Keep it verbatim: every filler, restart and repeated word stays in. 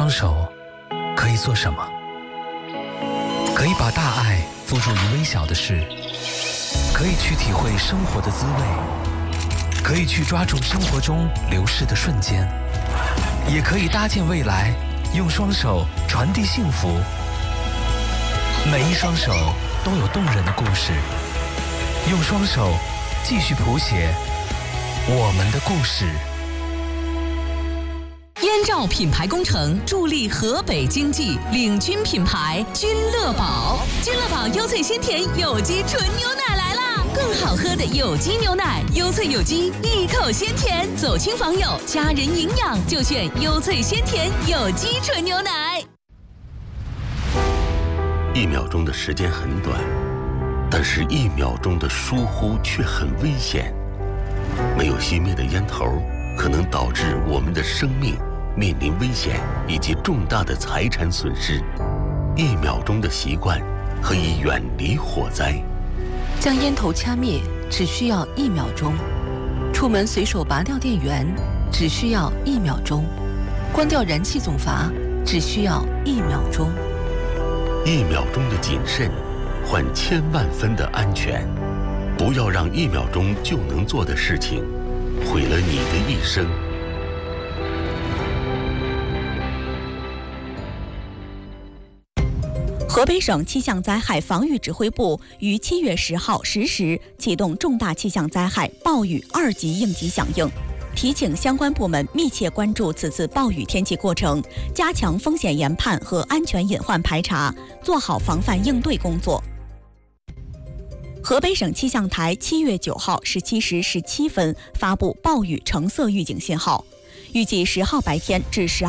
双手可以做什么？可以把大爱付诸于微小的事，可以去体会生活的滋味，可以去抓住生活中流逝的瞬间，也可以搭建未来，用双手传递幸福。每一双手都有动人的故事，用双手继续谱写我们的故事。 燕赵品牌工程助力河北经济，领军品牌君乐宝。君乐宝优萃鲜甜有机纯牛奶来啦！更好喝的有机牛奶，优萃有机，一口鲜甜，走亲访友，家人营养就选优萃鲜甜有机纯牛奶。 一秒钟的时间很短，但是一秒钟的疏忽却很危险。没有熄灭的烟头，可能导致我们的生命面临危险以及重大的财产损失。一秒钟的习惯可以远离火灾。 将烟头掐灭只需要一秒钟，出门随手拔掉电源只需要一秒钟，关掉燃气总阀只需要一秒钟。 一秒钟的谨慎，换千万分的安全。不要让一秒钟就能做的事情毁了你的一生。 河北省气象灾害防御指挥部于七月十号十时启动重大气象灾害暴雨二级应急响应，提请相关部门密切关注此次暴雨天气过程，加强风险研判和安全隐患排查，做好防范应对工作。河北省气象台七月九号十七时十七分发布暴雨橙色预警信号，预计十号白天至十